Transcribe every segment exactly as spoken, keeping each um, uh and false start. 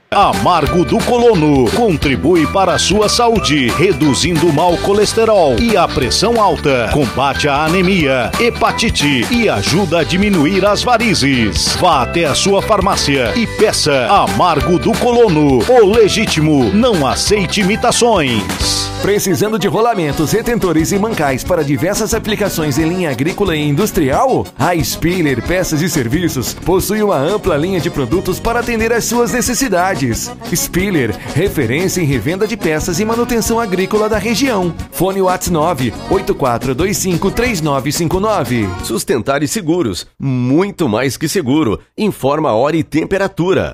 Amargo do Colono contribui para a sua saúde, reduzindo o mau colesterol e a pressão alta, combate a anemia, hepatite e ajuda a diminuir as varizes. Vá até a sua farmácia e peça Amargo do Colono, o legítimo, não aceite imitações. Precisando de rolamentos, retentores e mancais para diversas aplicações em linha agrícola e industrial? A Spiller Peças e Serviços possui uma ampla linha de produtos para atender às suas necessidades. Spiller, referência em revenda de peças e manutenção agrícola da região. Fone WhatsApp nove oito quatro dois cinco três nove cinco nove. Sustentar e Seguros, muito mais que seguro. Informa a hora e temperatura.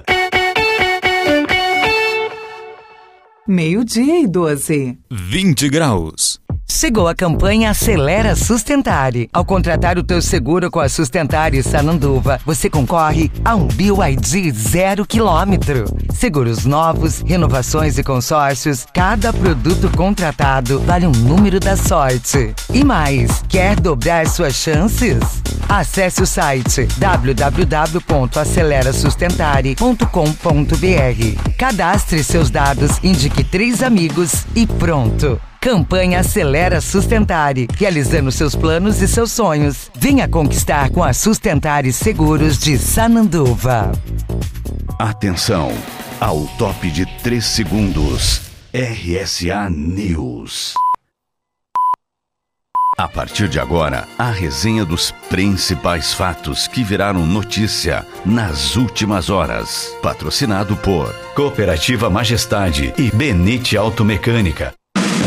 Meio-dia e doze. vinte graus. Chegou a campanha Acelera Sustentare. Ao contratar o teu seguro com a Sustentare Sananduva, você concorre a um B Y D zero quilômetro. Seguros novos, renovações e consórcios, cada produto contratado vale um número da sorte. E mais, quer dobrar suas chances? Acesse o site w w w ponto acelera sustentare ponto com ponto b r. Cadastre seus dados, indique três amigos e pronto. Campanha Acelera Sustentare, realizando seus planos e seus sonhos. Venha conquistar com a Sustentare Seguros de Sananduva. Atenção, ao top de três segundos, R S A News. A partir de agora, a resenha dos principais fatos que viraram notícia nas últimas horas. Patrocinado por Cooperativa Majestade e Benite Automecânica.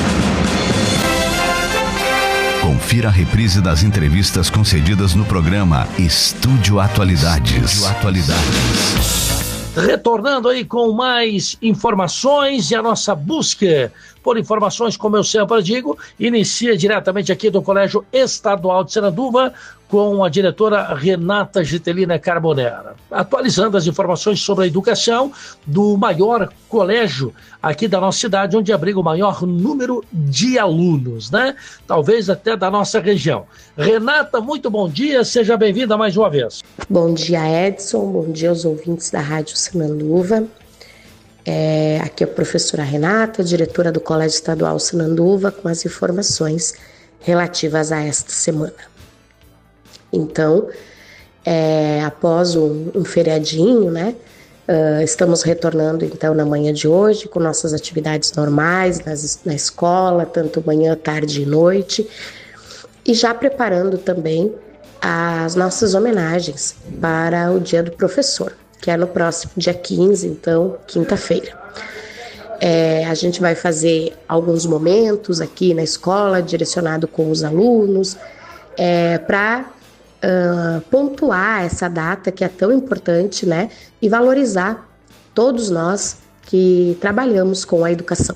Confira a reprise das entrevistas concedidas no programa Estúdio Atualidades. Estúdio Atualidades. Retornando aí com mais informações e a nossa busca por informações, como eu sempre digo, inicia diretamente aqui do Colégio Estadual de Sananduva com a diretora Renata Gitelina Carbonera, atualizando as informações sobre a educação do maior colégio aqui da nossa cidade, onde abriga o maior número de alunos, né? Talvez até da nossa região. Renata, muito bom dia, seja bem-vinda mais uma vez. Bom dia, Edson, bom dia aos ouvintes da Rádio Sananduva. É, aqui é a professora Renata, diretora do Colégio Estadual Sananduva, com as informações relativas a esta semana. Então, é, após um, um feriadinho, né, uh, estamos retornando então na manhã de hoje com nossas atividades normais nas, na escola, tanto manhã, tarde e noite, e já preparando também as nossas homenagens para o Dia do Professor, que é no próximo dia quinze, então, quinta-feira. É, a gente vai fazer alguns momentos aqui na escola, direcionado com os alunos, é, para uh, pontuar essa data que é tão importante, né? E valorizar todos nós que trabalhamos com a educação.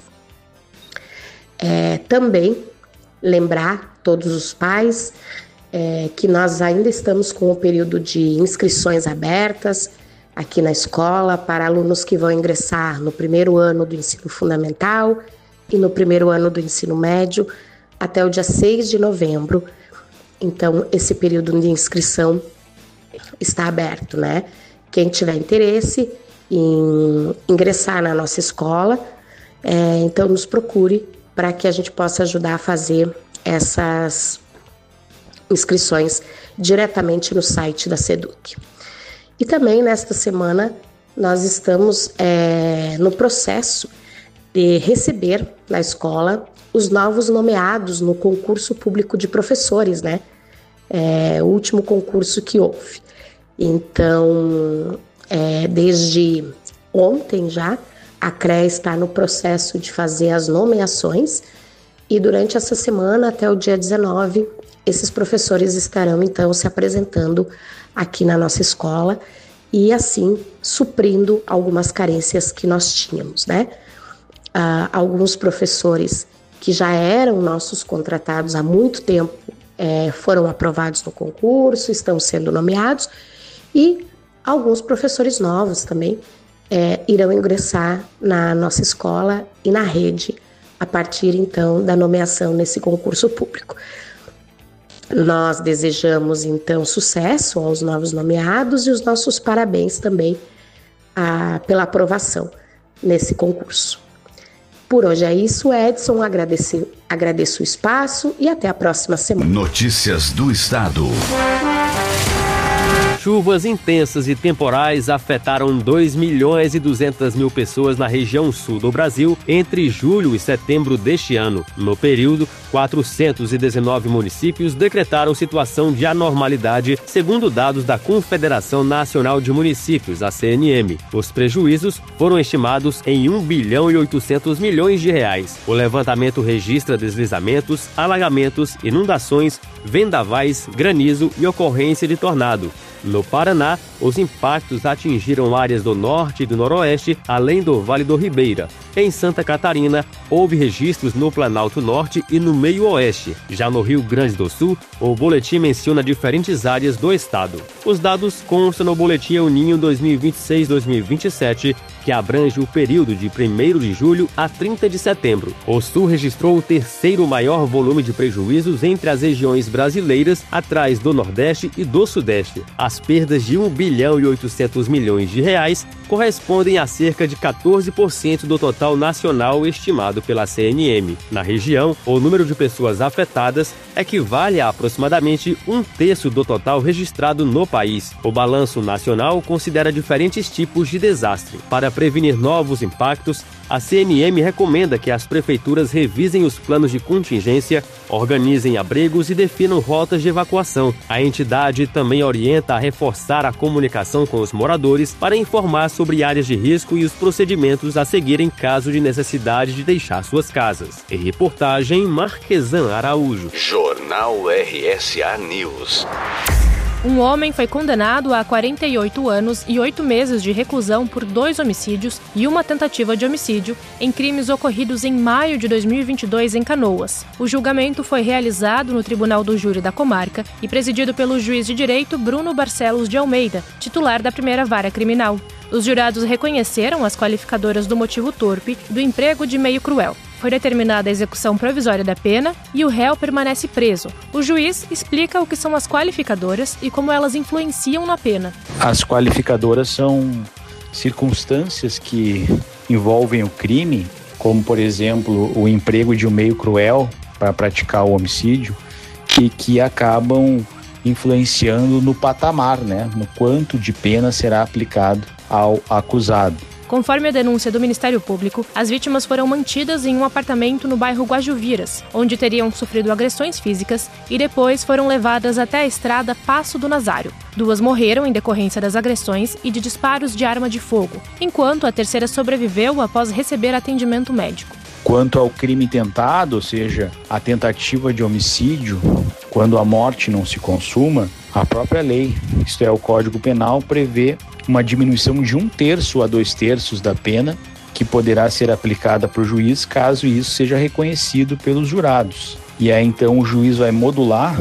É, também lembrar todos os pais É, que nós ainda estamos com o período de inscrições abertas aqui na escola para alunos que vão ingressar no primeiro ano do ensino fundamental e no primeiro ano do ensino médio até o dia seis de novembro. Então, esse período de inscrição está aberto, né? Quem tiver interesse em ingressar na nossa escola, é, então nos procure para que a gente possa ajudar a fazer essas inscrições diretamente no site da SEDUC. E também nesta semana nós estamos é, no processo de receber na escola os novos nomeados no concurso público de professores, né? É, o último concurso que houve. Então, é, desde ontem já, a C R E A está no processo de fazer as nomeações e durante essa semana, até o dia dezenove, esses professores estarão, então, se apresentando aqui na nossa escola e, assim, suprindo algumas carências que nós tínhamos, né? Ah, alguns professores que já eram nossos contratados há muito tempo é, foram aprovados no concurso, estão sendo nomeados e alguns professores novos também é, irão ingressar na nossa escola e na rede a partir, então, da nomeação nesse concurso público. Nós desejamos, então, sucesso aos novos nomeados e os nossos parabéns também a, pela aprovação nesse concurso. Por hoje é isso, Edson. Agradeço, agradeço o espaço e até a próxima semana. Notícias do Estado. Chuvas intensas e temporais afetaram dois milhões e duzentas mil pessoas na região sul do Brasil entre julho e setembro deste ano. No período, quatrocentos e dezenove municípios decretaram situação de anormalidade, segundo dados da Confederação Nacional de Municípios, a C N M. Os prejuízos foram estimados em um bilhão e oitocentos milhões de reais. O levantamento registra deslizamentos, alagamentos, inundações, vendavais, granizo e ocorrência de tornado. No Paraná, os impactos atingiram áreas do norte e do noroeste, além do Vale do Ribeira. Em Santa Catarina, houve registros no Planalto Norte e no Meio-Oeste. Já no Rio Grande do Sul, o boletim menciona diferentes áreas do estado. Os dados constam no Boletim El Niño dois mil e vinte e seis a dois mil e vinte e sete, que abrange o período de primeiro de julho a trinta de setembro. O Sul registrou o terceiro maior volume de prejuízos entre as regiões brasileiras, atrás do Nordeste e do Sudeste. As perdas de um bilhão e oitocentos milhões de reais correspondem a cerca de quatorze por cento do total nacional estimado pela C N M. Na região, o número de pessoas afetadas equivale a aproximadamente um terço do total registrado no país. O balanço nacional considera diferentes tipos de desastre. Para prevenir novos impactos, a C N M recomenda que as prefeituras revisem os planos de contingência, organizem abrigos e definam rotas de evacuação. A entidade também orienta a reforçar a comunicação com os moradores para informar sobre áreas de risco e os procedimentos a seguir em caso de necessidade de deixar suas casas. Em reportagem, Marquesan Araújo. Jornal R S A News. Um homem foi condenado a quarenta e oito anos e oito meses de reclusão por dois homicídios e uma tentativa de homicídio em crimes ocorridos em maio de dois mil e vinte e dois em Canoas. O julgamento foi realizado no Tribunal do Júri da Comarca e presidido pelo juiz de direito Bruno Barcelos de Almeida, titular da primeira vara criminal. Os jurados reconheceram as qualificadoras do motivo torpe e do emprego de meio cruel. Foi determinada a execução provisória da pena e o réu permanece preso. O juiz explica o que são as qualificadoras e como elas influenciam na pena. As qualificadoras são circunstâncias que envolvem o crime, como, por exemplo, o emprego de um meio cruel para praticar o homicídio, e que acabam influenciando no patamar, né, no quanto de pena será aplicado ao acusado. Conforme a denúncia do Ministério Público, as vítimas foram mantidas em um apartamento no bairro Guajuviras, onde teriam sofrido agressões físicas e depois foram levadas até a estrada Passo do Nazário. Duas morreram em decorrência das agressões e de disparos de arma de fogo, enquanto a terceira sobreviveu após receber atendimento médico. Quanto ao crime tentado, ou seja, a tentativa de homicídio, quando a morte não se consuma, a própria lei, isto é, o Código Penal, prevê uma diminuição de um terço a dois terços da pena que poderá ser aplicada para o juiz caso isso seja reconhecido pelos jurados. E aí então o juiz vai modular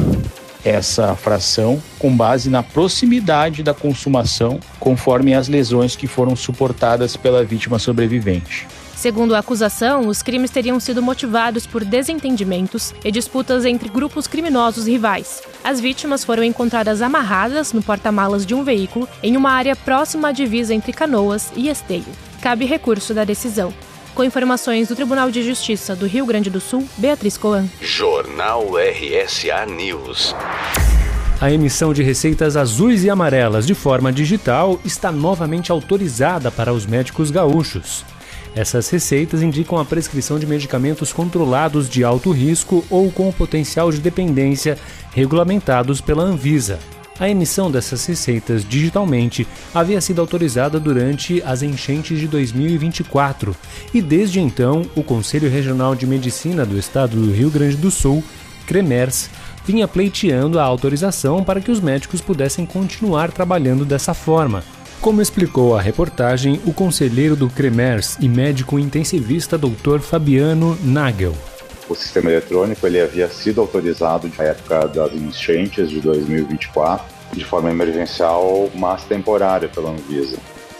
essa fração com base na proximidade da consumação, conforme as lesões que foram suportadas pela vítima sobrevivente. Segundo a acusação, os crimes teriam sido motivados por desentendimentos e disputas entre grupos criminosos rivais. As vítimas foram encontradas amarradas no porta-malas de um veículo em uma área próxima à divisa entre Canoas e Esteio. Cabe recurso da decisão. Com informações do Tribunal de Justiça do Rio Grande do Sul, Beatriz Coan. Jornal R S A News. A emissão de receitas azuis e amarelas de forma digital está novamente autorizada para os médicos gaúchos. Essas receitas indicam a prescrição de medicamentos controlados de alto risco ou com potencial de dependência regulamentados pela Anvisa. A emissão dessas receitas digitalmente havia sido autorizada durante as enchentes de dois mil e vinte e quatro e desde então o Conselho Regional de Medicina do Estado do Rio Grande do Sul, CREMERS, vinha pleiteando a autorização para que os médicos pudessem continuar trabalhando dessa forma. Como explicou a reportagem, o conselheiro do CREMERS e médico intensivista doutor Fabiano Nagel. O sistema eletrônico ele havia sido autorizado na época das enchentes de dois mil e vinte e quatro, de forma emergencial, mas temporária pela Anvisa.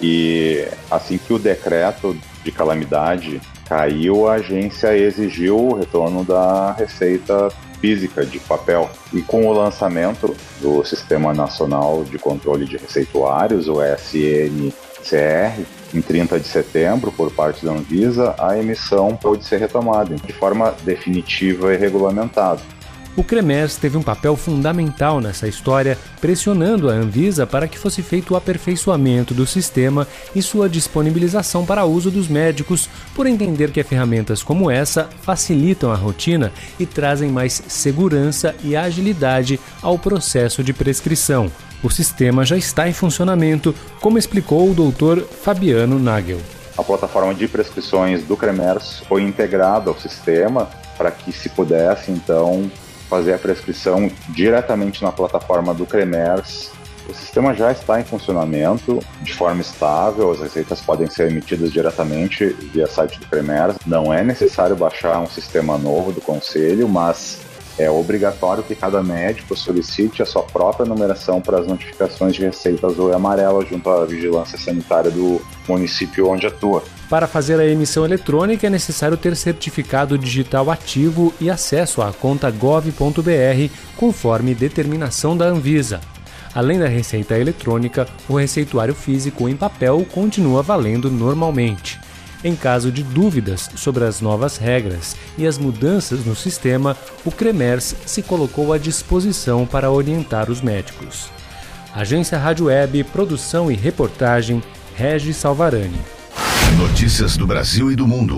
E assim que o decreto de calamidade caiu, a agência exigiu o retorno da receita física de papel. E com o lançamento do Sistema Nacional de Controle de Receituários, o S N C R, em trinta de setembro, por parte da Anvisa, a emissão pode ser retomada de forma definitiva e regulamentada. O CREMERS teve um papel fundamental nessa história, pressionando a Anvisa para que fosse feito o aperfeiçoamento do sistema e sua disponibilização para uso dos médicos, por entender que ferramentas como essa facilitam a rotina e trazem mais segurança e agilidade ao processo de prescrição. O sistema já está em funcionamento, como explicou o doutor Fabiano Nagel. A plataforma de prescrições do CREMERS foi integrada ao sistema para que se pudesse, então, fazer a prescrição diretamente na plataforma do CREMERS. O sistema já está em funcionamento de forma estável, as receitas podem ser emitidas diretamente via site do CREMERS. Não é necessário baixar um sistema novo do Conselho, mas é obrigatório que cada médico solicite a sua própria numeração para as notificações de receita azul e amarela junto à vigilância sanitária do município onde atua. Para fazer a emissão eletrônica é necessário ter certificado digital ativo e acesso à conta gov ponto br, conforme determinação da Anvisa. Além da receita eletrônica, o receituário físico em papel continua valendo normalmente. Em caso de dúvidas sobre as novas regras e as mudanças no sistema, o CREMERS se colocou à disposição para orientar os médicos. Agência Rádio Web, produção e reportagem, Regi Salvarani. Notícias do Brasil e do mundo.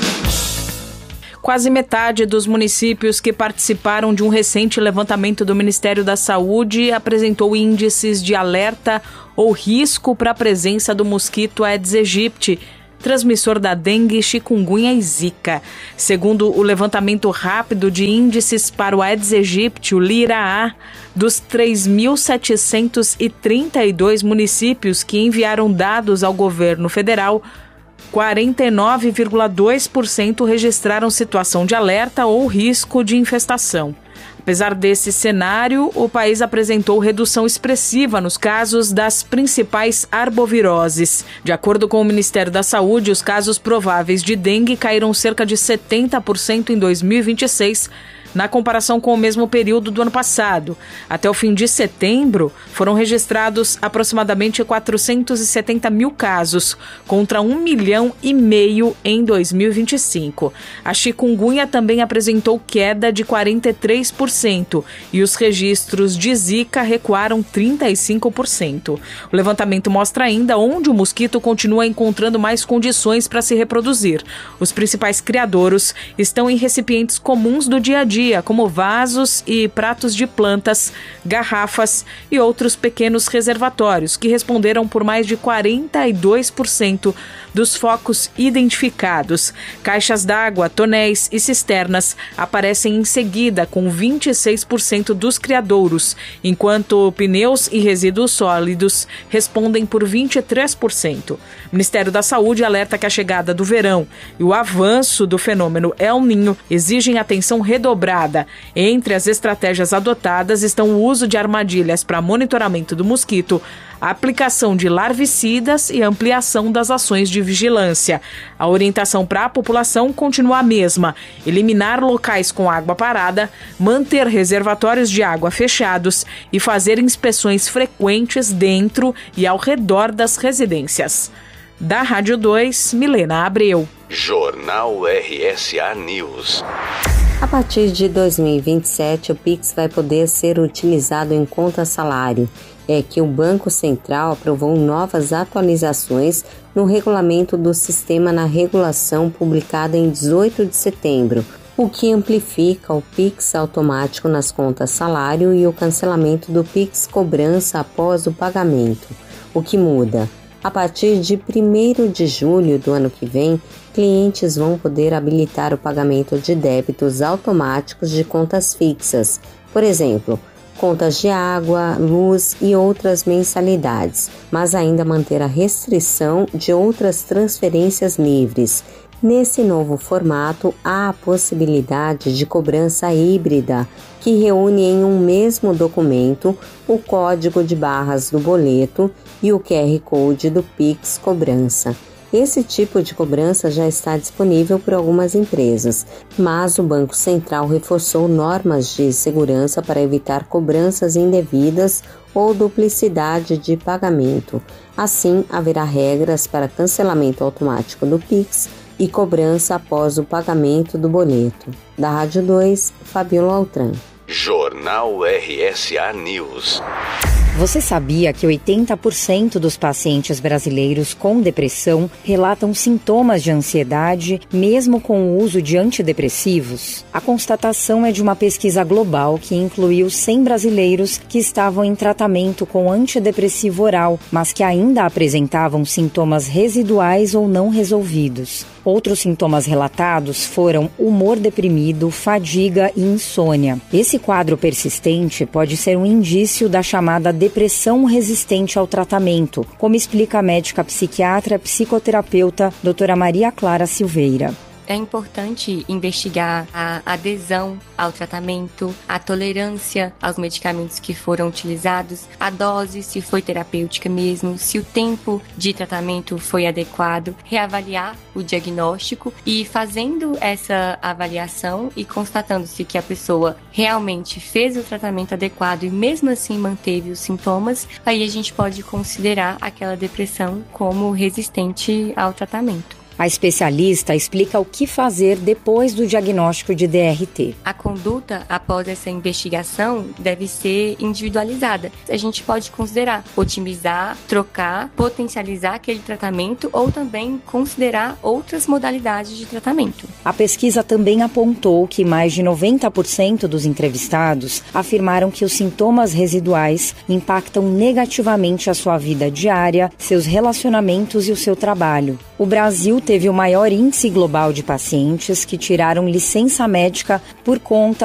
Quase metade dos municípios que participaram de um recente levantamento do Ministério da Saúde apresentou índices de alerta ou risco para a presença do mosquito Aedes aegypti, transmissor da dengue, chikungunya e zika. Segundo o levantamento rápido de índices para o Aedes aegypti, o LIRA-A, dos três mil setecentos e trinta e dois municípios que enviaram dados ao governo federal, quarenta e nove vírgula dois por cento registraram situação de alerta ou risco de infestação. Apesar desse cenário, o país apresentou redução expressiva nos casos das principais arboviroses. De acordo com o Ministério da Saúde, os casos prováveis de dengue caíram cerca de setenta por cento em dois mil e vinte e seis, na comparação com o mesmo período do ano passado. Até o fim de setembro, foram registrados aproximadamente quatrocentos e setenta mil casos, contra um milhão e meio em dois mil e vinte e cinco. A chikungunya também apresentou queda de quarenta e três por cento e os registros de zika recuaram trinta e cinco por cento. O levantamento mostra ainda onde o mosquito continua encontrando mais condições para se reproduzir. Os principais criadouros estão em recipientes comuns do dia a dia, como vasos e pratos de plantas, garrafas e outros pequenos reservatórios, que responderam por mais de quarenta e dois por cento dos focos identificados. Caixas d'água, tonéis e cisternas aparecem em seguida, com vinte e seis por cento dos criadouros, enquanto pneus e resíduos sólidos respondem por vinte e três por cento. O Ministério da Saúde alerta que a chegada do verão e o avanço do fenômeno El Niño exigem atenção redobrada. Entre as estratégias adotadas estão o uso de armadilhas para monitoramento do mosquito, a aplicação de larvicidas e ampliação das ações de vigilância. A orientação para a população continua a mesma: eliminar locais com água parada, manter reservatórios de água fechados e fazer inspeções frequentes dentro e ao redor das residências. Da Rádio dois, Milena Abreu. Jornal R S A News. A partir de dois mil e vinte e sete, o Pix vai poder ser utilizado em conta salário. É que o Banco Central aprovou novas atualizações no regulamento do sistema na regulação publicada em dezoito de setembro, o que amplifica o Pix automático nas contas salário e o cancelamento do Pix cobrança após o pagamento. O que muda? A partir de primeiro de julho do ano que vem, clientes vão poder habilitar o pagamento de débitos automáticos de contas fixas, por exemplo, contas de água, luz e outras mensalidades, mas ainda manter a restrição de outras transferências livres. Nesse novo formato, há a possibilidade de cobrança híbrida, que reúne em um mesmo documento o código de barras do boleto e o Q R Code do Pix Cobrança. Esse tipo de cobrança já está disponível por algumas empresas, mas o Banco Central reforçou normas de segurança para evitar cobranças indevidas ou duplicidade de pagamento. Assim, haverá regras para cancelamento automático do Pix e cobrança após o pagamento do boleto. Da Rádio dois, Fabiola Altran. Jornal R S A News. Você sabia que oitenta por cento dos pacientes brasileiros com depressão relatam sintomas de ansiedade, mesmo com o uso de antidepressivos? A constatação é de uma pesquisa global que incluiu cem brasileiros que estavam em tratamento com antidepressivo oral, mas que ainda apresentavam sintomas residuais ou não resolvidos. Outros sintomas relatados foram humor deprimido, fadiga e insônia. Esse quadro persistente pode ser um indício da chamada depressão resistente ao tratamento, como explica a médica psiquiatra psicoterapeuta doutora Maria Clara Silveira. É importante investigar a adesão ao tratamento, a tolerância aos medicamentos que foram utilizados, a dose, se foi terapêutica mesmo, se o tempo de tratamento foi adequado, reavaliar o diagnóstico e fazendo essa avaliação e constatando-se que a pessoa realmente fez o tratamento adequado e mesmo assim manteve os sintomas, aí a gente pode considerar aquela depressão como resistente ao tratamento. A especialista explica o que fazer depois do diagnóstico de D R T. A conduta após essa investigação deve ser individualizada. A gente pode considerar otimizar, trocar, potencializar aquele tratamento ou também considerar outras modalidades de tratamento. A pesquisa também apontou que mais de noventa por cento dos entrevistados afirmaram que os sintomas residuais impactam negativamente a sua vida diária, seus relacionamentos e o seu trabalho. O Brasil teve o maior índice global de pacientes que tiraram licença médica por conta